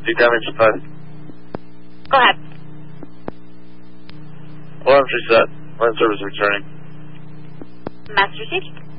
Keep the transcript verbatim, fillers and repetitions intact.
Big damage five. Go ahead. Alarm reset. Line service returning. Message received.